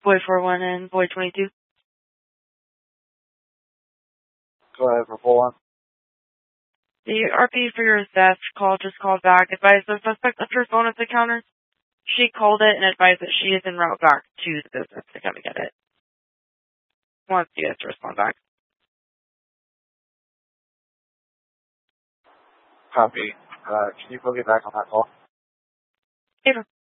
Boy 41 and Boy 22. Go ahead for full one. The RP for your theft call just called back. Advised the suspect left her phone at the counter. She called it and advised that she is en route back to the business to come and get it. Wants you guys to respond back. Copy. Can you go get back on that call? Sure.